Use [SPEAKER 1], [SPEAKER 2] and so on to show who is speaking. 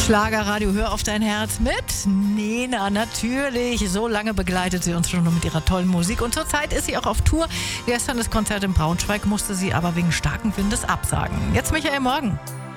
[SPEAKER 1] Schlagerradio, hör auf dein Herz mit Nena, natürlich. So lange begleitet sie uns schon mit ihrer tollen Musik und zurzeit ist sie auch auf Tour. Gestern das Konzert in Braunschweig musste sie aber wegen starken Windes absagen. Jetzt Michael Morgen.